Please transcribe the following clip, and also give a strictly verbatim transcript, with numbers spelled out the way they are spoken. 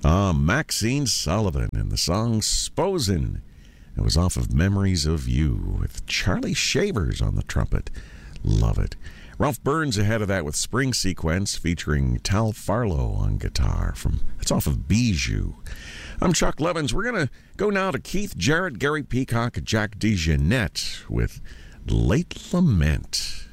Ah, Maxine Sullivan and the song Sposen. It was off of Memories of You with Charlie Shavers on the trumpet. Love it. Ralph Burns ahead of that with Spring Sequence featuring Tal Farlow on guitar. From It's off of Bijou. I'm Chuck Levins. We're going to go now to Keith Jarrett, Gary Peacock, and Jack DeJohnette with Late Lament.